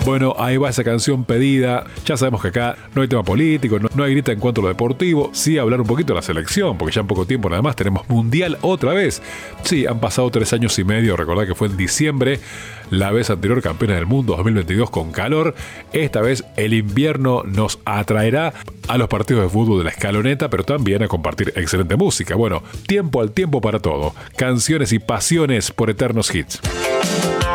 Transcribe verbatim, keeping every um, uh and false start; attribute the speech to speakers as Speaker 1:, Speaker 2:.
Speaker 1: Bueno, ahí va esa canción pedida. Ya sabemos que acá no hay tema político, no, no hay grita en cuanto a lo deportivo. Sí hablar un poquito de la selección, porque ya en poco tiempo nada más tenemos Mundial otra vez. Sí, han pasado tres años y medio. Recordad que fue en diciembre, la vez anterior campeona del mundo dos mil veintidós con calor. Esta vez el invierno nos atraerá a los partidos de fútbol de la escaloneta, pero también a compartir excelente música. Bueno, tiempo al tiempo para todo. Canciones y pasiones por eternos hits.